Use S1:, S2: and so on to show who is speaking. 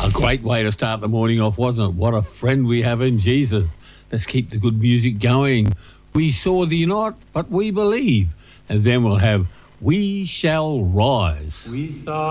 S1: A great way to start the morning off, wasn't it? What a friend we have in Jesus. Let's keep the good music going. We saw thee not, but we believe. And then we'll have We Shall Rise.
S2: We saw